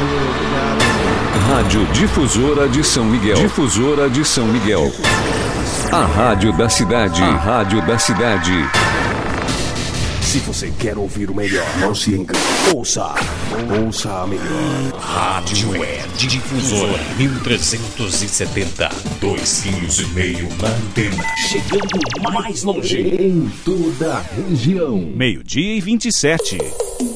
Rádio Difusora de São Miguel. Difusora de São Miguel. A rádio da cidade. A rádio da cidade. Se você quer ouvir o melhor, não se engane. Ouça a melhor. Rádio Web Difusora 1370. 2,5 kg na antena. Chegando mais longe em toda a região. 12:27.